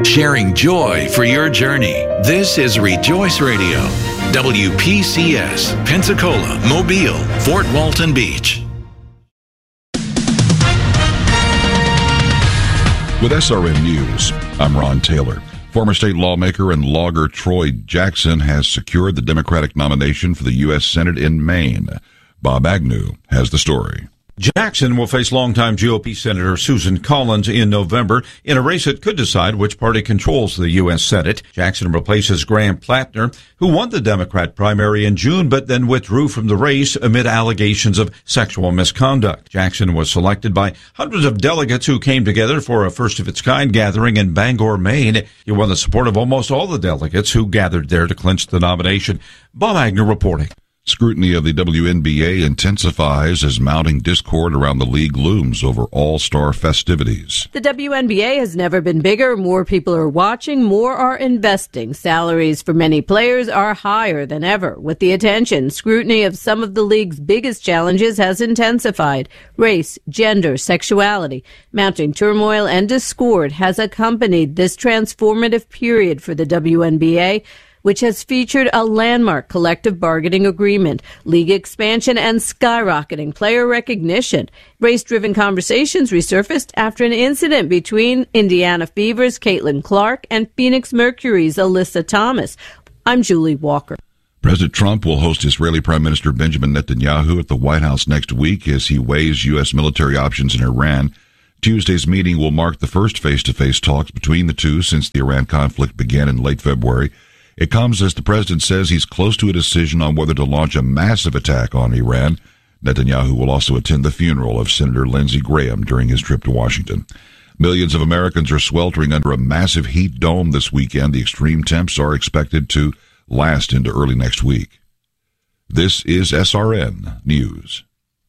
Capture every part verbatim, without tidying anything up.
sharing joy for your journey. This is Rejoice Radio, W P C S, Pensacola, Mobile, Fort Walton Beach. With S R N News, I'm Ron Taylor. Former state lawmaker and logger Troy Jackson has secured the Democratic nomination for the U S Senate in Maine. Bob Agnew has the story. Jackson will face longtime G O P Senator Susan Collins in November in a race that could decide which party controls the U S Senate. Jackson replaces Graham Plattner, who won the Democrat primary in June but then withdrew from the race amid allegations of sexual misconduct. Jackson was selected by hundreds of delegates who came together for a first-of-its-kind gathering in Bangor, Maine. He won the support of almost all the delegates who gathered there to clinch the nomination. Bob Agnew reporting. Scrutiny of the W N B A intensifies as mounting discord around the league looms over all-star festivities. The W N B A has never been bigger. More people are watching, more are investing. Salaries for many players are higher than ever. With the attention, scrutiny of some of the league's biggest challenges has intensified. Race, gender, sexuality, mounting turmoil and discord has accompanied this transformative period for the W N B A, which has featured a landmark collective bargaining agreement, league expansion, and skyrocketing player recognition. Race-driven conversations resurfaced after an incident between Indiana Fever's Caitlin Clark and Phoenix Mercury's Alyssa Thomas. I'm Julie Walker. President Trump will host Israeli Prime Minister Benjamin Netanyahu at the White House next week as he weighs U S military options in Iran. Tuesday's meeting will mark the first face-to-face talks between the two since the Iran conflict began in late February. It comes as the president says he's close to a decision on whether to launch a massive attack on Iran. Netanyahu will also attend the funeral of Senator Lindsey Graham during his trip to Washington. Millions of Americans are sweltering under a massive heat dome this weekend. The extreme temps are expected to last into early next week. This is S R N News.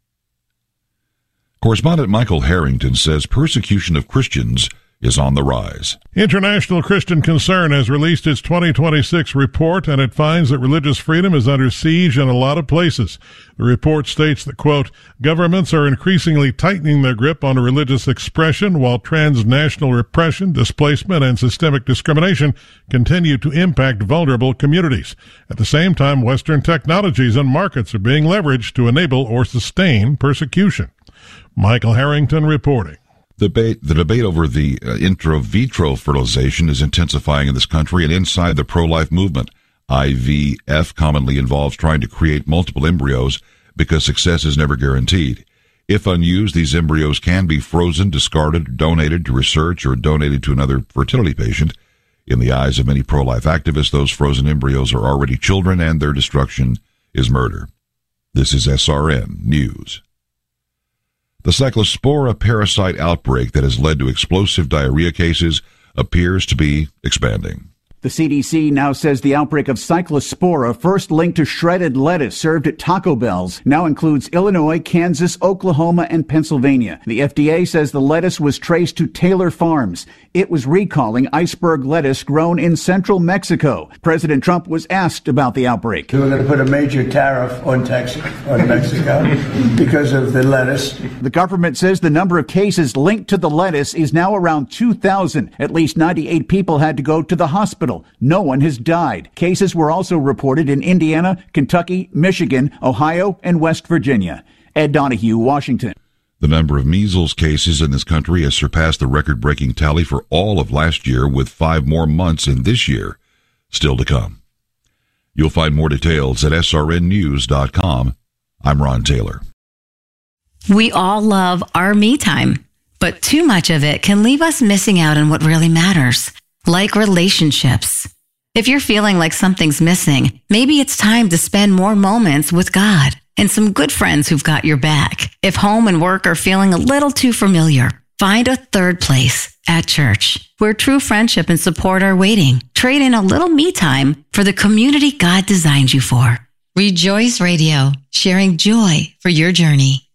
Correspondent Michael Harrington says persecution of Christians is on the rise. International Christian Concern has released its twenty twenty-six report, and it finds that religious freedom is under siege in a lot of places. The report states that, quote, governments are increasingly tightening their grip on religious expression while transnational repression, displacement, and systemic discrimination continue to impact vulnerable communities. At the same time, Western technologies and markets are being leveraged to enable or sustain persecution. Michael Harrington reporting. The debate, the debate over the uh, intro vitro fertilization is intensifying in this country and inside the pro-life movement. I V F commonly involves trying to create multiple embryos because success is never guaranteed. If unused, these embryos can be frozen, discarded, donated to research, or donated to another fertility patient. In the eyes of many pro-life activists, those frozen embryos are already children and their destruction is murder. This is S R N News. The Cyclospora parasite outbreak that has led to explosive diarrhea cases appears to be expanding. The C D C now says the outbreak of Cyclospora, first linked to shredded lettuce served at Taco Bell's, now includes Illinois, Kansas, Oklahoma, and Pennsylvania. The F D A says the lettuce was traced to Taylor Farms. It was recalling iceberg lettuce grown in central Mexico. President Trump was asked about the outbreak. We were going to put a major tariff on Texas, on Mexico because of the lettuce. The government says the number of cases linked to the lettuce is now around two thousand. At least ninety-eight people had to go to the hospital. No one has died. Cases were also reported in Indiana, Kentucky, Michigan, Ohio, and West Virginia. Ed Donahue, Washington. The number of measles cases in this country has surpassed the record-breaking tally for all of last year, with five more months in this year still to come. You'll find more details at S R N news dot com. I'm Ron Taylor. We all love our me time, but too much of it can leave us missing out on what really matters, like relationships. If you're feeling like something's missing, maybe it's time to spend more moments with God and some good friends who've got your back. If home and work are feeling a little too familiar, find a third place at church, where true friendship and support are waiting. Trade in a little me time for the community God designed you for. Rejoice Radio, sharing joy for your journey.